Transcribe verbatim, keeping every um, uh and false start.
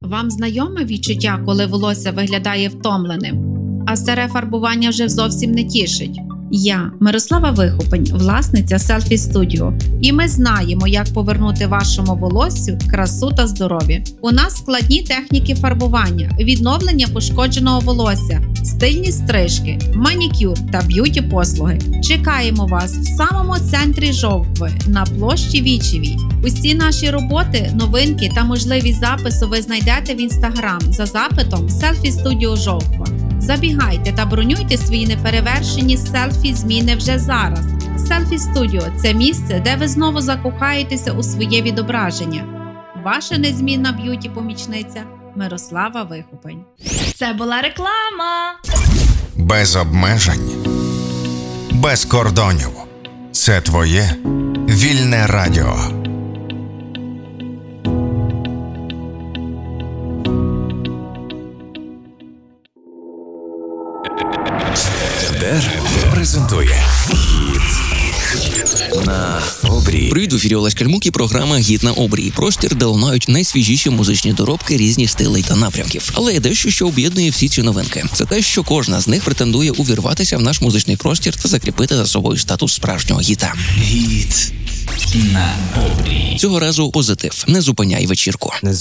Вам знайоме відчуття, коли волосся виглядає втомленим, а старе фарбування вже зовсім не тішить? Я, Мирослава Вихопень, власниця Селфі Студіо, і ми знаємо, як повернути вашому волоссю красу та здоров'я. У нас складні техніки фарбування, відновлення пошкодженого волосся, стильні стрижки, манікюр та б'юті-послуги. Чекаємо вас в самому центрі Жовкви на площі Вічевій. Усі наші роботи, новинки та можливість запису ви знайдете в інстаграм за запитом Селфі Студіо Жовква. Забігайте та бронюйте свої неперевершені селфі-зміни вже зараз. Селфі Студіо – це місце, де ви знову закохаєтеся у своє відображення. Ваша незмінна б'юті-помічниця Мирослава Вихопень. Це була реклама! Без обмежень, без кордонів. Це твоє вільне радіо. Дер презентує «Гід на обрії». Привіт, в ефірі Олесь Кальмук і програма «Гід на обрії». Простір, де лунають найсвіжіші музичні доробки різних стилей та напрямків. Але є дещо, що об'єднує всі ці новинки. Це те, що кожна з них претендує увірватися в наш музичний простір та закріпити за собою статус справжнього гіта. «Гід на обрії». Цього разу позитив. Не зупиняй вечірку.